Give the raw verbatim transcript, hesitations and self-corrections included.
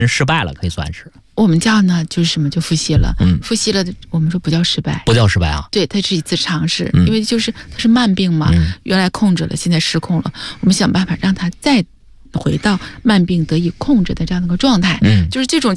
失败了，可以算是。 我们叫呢，就是什么就复吸了， 嗯， 复吸了，我们说不叫失败， 不叫失败啊， 对，它是一次尝试， 嗯、 因为就是它是慢病嘛、嗯，原来控制了，现在失控了，我们想办法让它再回到慢病得以控制的这样的一个状态， 嗯， 就是这种